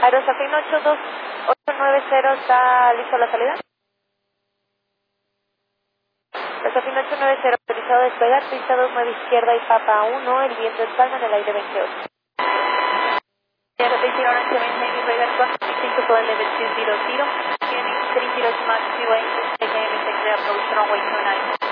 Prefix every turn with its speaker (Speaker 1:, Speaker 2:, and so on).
Speaker 1: Aerosafin 82890, ¿está listo la salida? Aerosafin 890, autorizado a despegar, pista 29 izquierda y Papa 1, el viento es calma en el aire 28. Aerosafin 0970, radar crossing to level 200, Phoenix 30 to Max Freeway, taking approach runway 29.